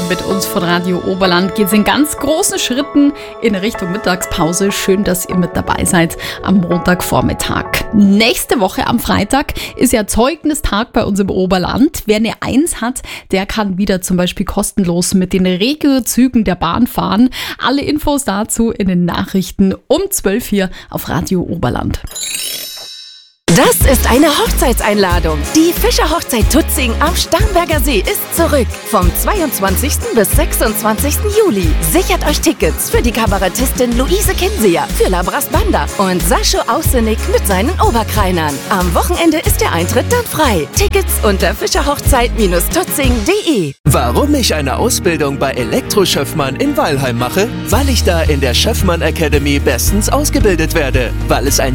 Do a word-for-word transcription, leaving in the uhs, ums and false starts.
mit uns von Radio Oberland geht es in ganz großen Schritten in Richtung Mittagspause. Schön, dass ihr mit dabei seid am Montagvormittag. Nächste Woche am Freitag ist ja Zeugnistag bei uns im Oberland. Wer eine Eins hat, der kann wieder zum Beispiel kostenlos mit den Regio-Zügen der Bahn fahren. Alle Infos dazu in den Nachrichten um zwölf hier auf Radio Oberland. Das ist eine Hochzeitseinladung. Die Fischer-Hochzeit Tutzing am Starnberger See ist zurück. Vom zweiundzwanzigsten bis sechsundzwanzigsten Juli. Sichert euch Tickets für die Kabarettistin Luise Kinseer, für Labras Banda und Sascho Ausenik mit seinen Oberkreinern. Am Wochenende ist der Eintritt dann frei. Tickets unter fischerhochzeit tutzing punkt de. Warum ich eine Ausbildung bei Elektro-Schöffmann in Weilheim mache? Weil ich da in der Schöffmann Academy bestens ausgebildet werde. Weil es ein